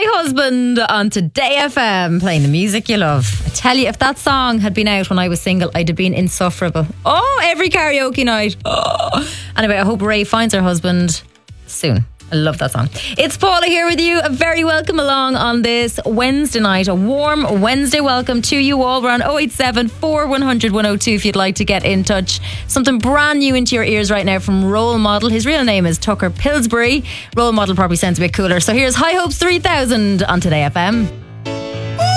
Husband on Today FM, playing the music you love. I tell you, if that song had been out when I was single, I'd have been insufferable. Oh, every karaoke night. Oh. Anyway, I hope Ray finds her husband soon. I love that song. It's Paula here with you. A very welcome along on this Wednesday night. A warm Wednesday welcome to you all. We're on 087 4100 102 if you'd like to get in touch. Something brand new into your ears right now from Role Model. His real name is Tucker Pillsbury. Role Model probably sounds a bit cooler. So here's High Hopes 3000 on Today FM.